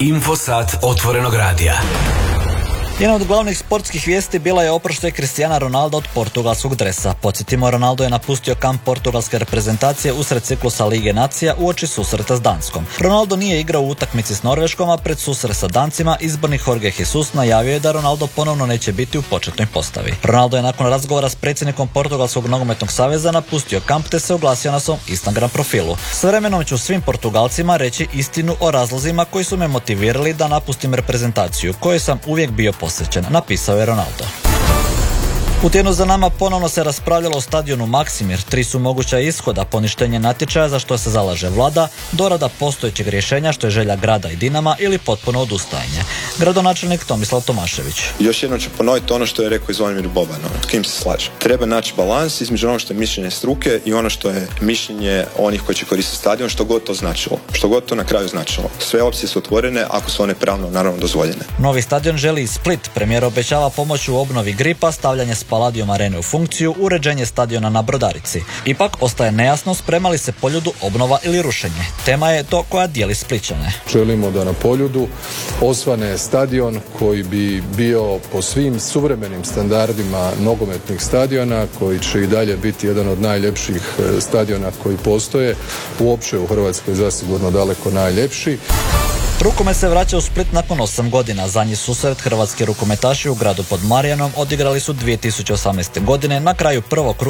Infosat otvorenog radija. Jedna od glavnih sportskih vijesti bila je oproštaj Cristiana Ronalda od portugalskog dresa. Podsjetimo, Ronaldo je napustio kamp portugalske reprezentacije usred ciklusa Lige nacija uoči susreta s Danskom. Ronaldo nije igrao u utakmici s Norveškom, a pred susret sa Dancima izborni Jorge Jesus najavio je da Ronaldo ponovno neće biti u početnoj postavi. Ronaldo je nakon razgovora s predsjednikom Portugalskog nogometnog saveza napustio kamp te se oglasio na svom Instagram profilu. S vremenom ću svim Portugalcima reći istinu o razlozima koji su me motivirali da napustim reprezentaciju, kojoj sam uvijek bio posvećen, napisao je Ronaldo. U tjednu za nama ponovno se raspravljalo o stadionu Maksimir. 3 su moguća ishoda: poništenje natječaja za što se zalaže vlada, dorada postojećeg rješenja što je želja grada i Dinama ili potpuno odustajanje. Gradonačelnik Tomislav Tomašević. Još jednom ću ponoviti ono što je rekao i Zvonimir Boban, s kim se slaže. Treba naći balans između ono što je mišljenje struke i ono što je mišljenje onih koji će koristiti stadion, što god to značilo. Što god to na kraju značilo. Sve opcije su otvorene ako su one pravno naravno dozvoljene. Novi stadion želi i Split. Premijer obećava pomoć u obnovi Gripa, stavljanje Palladium Arene u funkciju, uređenje stadiona na Brodarici. Ipak ostaje nejasno sprema li se Poljudu obnova ili rušenje. Tema je to koja dijeli Splićane. Želimo da na Poljudu osvane stadion koji bi bio po svim suvremenim standardima nogometnih stadiona, koji će i dalje biti jedan od najljepših stadiona koji postoje. Uopće u Hrvatskoj zasigurno daleko najljepši. Rukomet se vraća u Split nakon 8 godina. Zadnji susret hrvatski rukometaši u gradu pod Marijanom odigrali su 2018. godine na kraju prvog kruga